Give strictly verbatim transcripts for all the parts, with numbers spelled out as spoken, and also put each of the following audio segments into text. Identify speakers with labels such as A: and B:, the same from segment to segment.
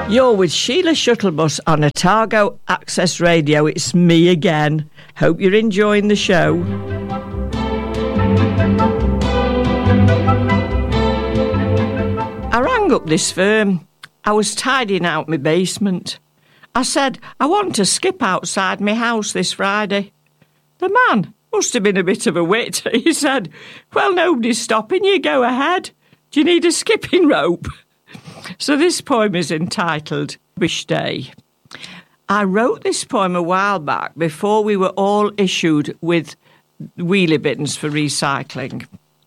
A: You're with Sheila Shuttlebus on Otago Access Radio. It's me again. Hope you're enjoying the show. I rang up this firm. I was tidying out my basement. I said, I want to skip outside my house this Friday. The man must have been a bit of a wit. He said, well, nobody's stopping you. Go ahead. Do you need a skipping rope? So this poem is entitled Rubbish Day. I wrote this poem a while back before we were all issued with wheelie bins for recycling.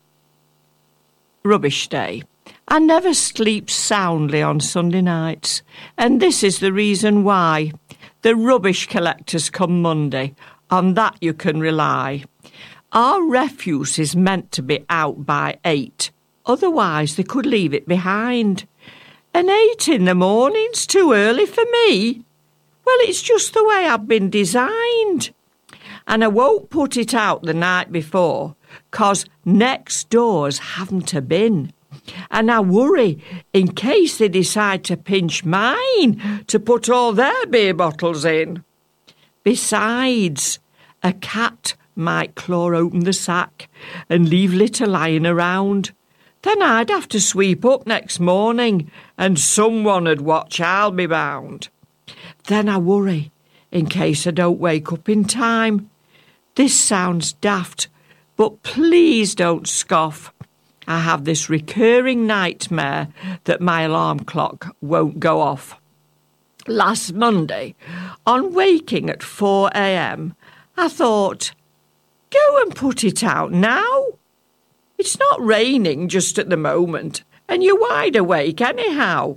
A: Rubbish Day. I never sleep soundly on Sunday nights, and this is the reason why. The rubbish collectors come Monday. On that you can rely. Our refuse is meant to be out by eight. Otherwise they could leave it behind. And eight in the morning's too early for me. Well, it's just the way I've been designed. And I won't put it out the night before, 'cause next doors haven't a bin. And I worry in case they decide to pinch mine to put all their beer bottles in. Besides, a cat might claw open the sack and leave litter lying around. Then I'd have to sweep up next morning and someone would watch, I'll be bound. Then I worry in case I don't wake up in time. This sounds daft, but please don't scoff. I have this recurring nightmare that my alarm clock won't go off. Last Monday, on waking at four a.m, I thought, go and put it out now. It's not raining just at the moment, and you're wide awake anyhow.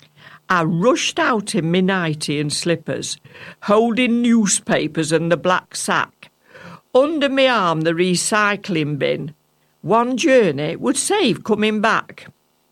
A: I rushed out in my nightie and slippers, holding newspapers and the black sack. Under my arm the recycling bin. One journey would save coming back.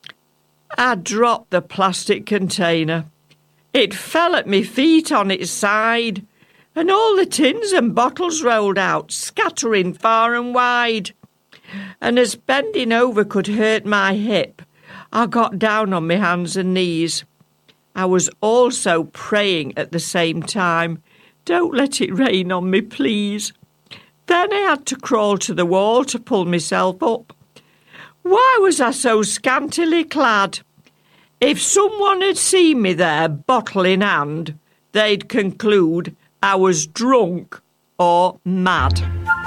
A: I dropped the plastic container. It fell at me feet on its side, and all the tins and bottles rolled out, scattering far and wide. And as bending over could hurt my hip, I got down on my hands and knees. I was also praying at the same time, don't let it rain on me, please. Then I had to crawl to the wall to pull myself up. Why was I so scantily clad? If someone had seen me there, bottle in hand, they'd conclude I was drunk or mad.